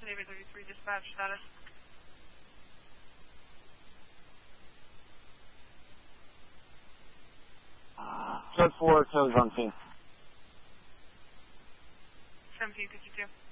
Navy 33 dispatch status. Code 4, tows on scene. 1752.